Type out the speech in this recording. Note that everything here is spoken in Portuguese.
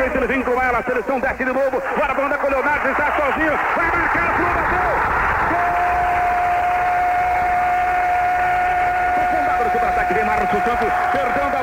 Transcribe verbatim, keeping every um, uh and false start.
direita, ele vem com ela, a seleção desce de novo, bora banda com o Leonardo, está sozinho, vai marcar, Flu bateu! Gol! Afundado no contra-ataque, vem Márcio Santos, perdendo a